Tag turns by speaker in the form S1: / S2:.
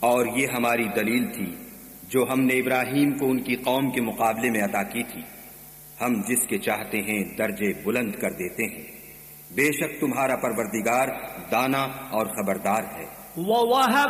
S1: और ये हमारी दलील थी जो हमने इब्राहीम को उनकी कौम के मुकाबले में अता की थी। हम जिसके चाहते हैं दर्जे बुलंद कर देते हैं। बेशक तुम्हारा परवरदिगार दाना और खबरदार है।